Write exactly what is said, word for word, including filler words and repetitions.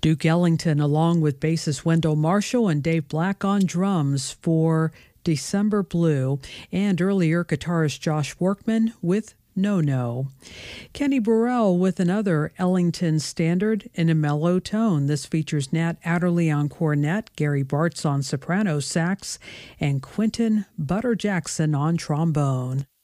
Duke Ellington along with bassist Wendell Marshall and Dave Black on drums for December Blue, and earlier guitarist Josh Workman with No No. Kenny Burrell with another Ellington standard in a mellow tone. This features Nat Adderley on cornet, Gary Bartz on soprano sax, and Quentin Butter Jackson on trombone.